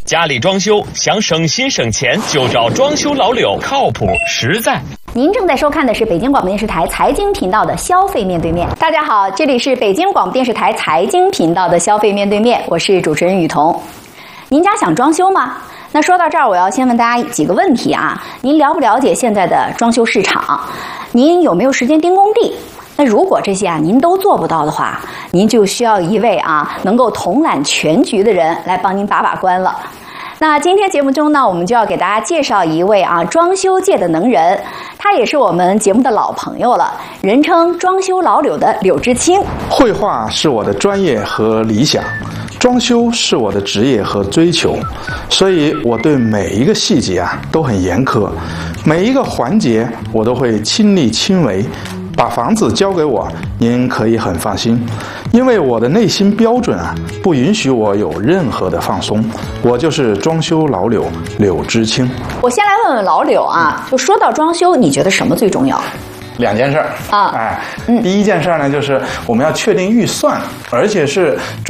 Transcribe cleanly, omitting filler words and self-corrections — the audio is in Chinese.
家里装修想省心省钱，就找装修老柳，靠谱实在。 您正在收看的是北京广播电视台财经频道的《消费面对面》。大家好，这里是北京广播电视台财经频道的《消费面对面》，我是主持人雨桐。您家想装修吗？那说到这儿，我要先问大家几个问题啊。您了不了解现在的装修市场？您有没有时间盯工地？那如果这些您都做不到的话，您就需要一位能够统揽全局的人来帮您把把关了。那今天节目中呢，我们就要给大家介绍一位装修界的能人，他也是我们节目的老朋友了，人称装修老柳的柳知青。 绘画是我的专业和理想，装修是我的职业和追求，所以我对每一个细节都很严苛，每一个环节我都会亲力亲为。把房子交给我，您可以很放心，因为我的内心标准不允许我有任何的放松。我就是装修老柳，柳知青。 我先来问问老柳就说到装修，你觉得什么最重要？ 两件事第一件事呢，就是我们要确定预算，而且是